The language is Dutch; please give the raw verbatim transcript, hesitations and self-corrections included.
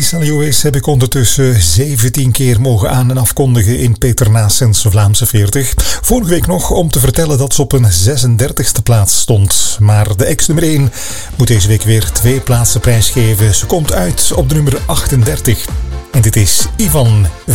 Lisa Lewis heb ik ondertussen zeventien keer mogen aan- en afkondigen in Peter Naessens Vlaamse veertig. Vorige week nog om te vertellen dat ze op een zesendertigste plaats stond. Maar de ex-nummer één moet deze week weer twee plaatsen prijsgeven. Ze komt uit op de nummer achtendertig. En dit is Ivan